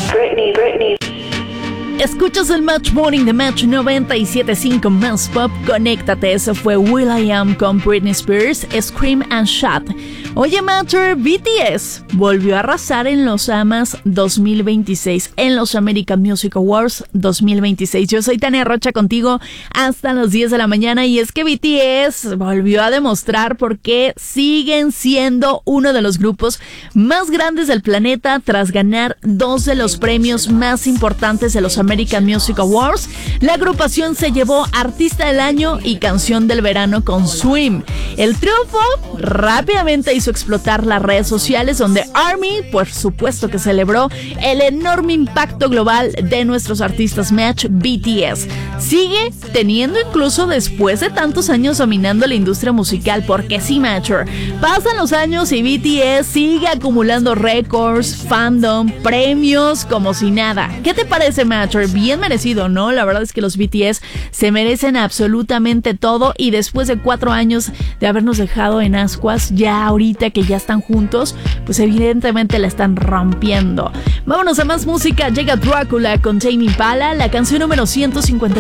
Escuchas el Match Morning de Match 97.5 Más Pop. Conéctate, eso fue will.i.am con Britney Spears, Scream and Shout. Oye, Matcher, BTS volvió a arrasar en los AMAs 2026, en los American Music Awards 2026. Yo soy Tania Rocha contigo hasta las 10 de la mañana y es que BTS volvió a demostrar por qué siguen siendo uno de los grupos más grandes del planeta tras ganar 2 de los premios más importantes de los American Music Awards. La agrupación se llevó Artista del Año y Canción del Verano con Swim. El triunfo rápidamente hizo explotar las redes sociales, donde ARMY, por supuesto, que celebró el enorme impacto global de nuestros artistas Match. BTS sigue teniendo, incluso después de tantos años dominando la industria musical, porque sí, Matcher, pasan los años y BTS sigue acumulando récords, fandom, premios como si nada. ¿Qué te parece, Matcher? Bien merecido, ¿no? La verdad es que los BTS se merecen absolutamente todo y después de 4 años de habernos dejado en ascuas, ya ahorita que ya están juntos, pues evidentemente la están rompiendo. Vámonos a más música. Llega Drácula con Tame Impala, la canción número 150.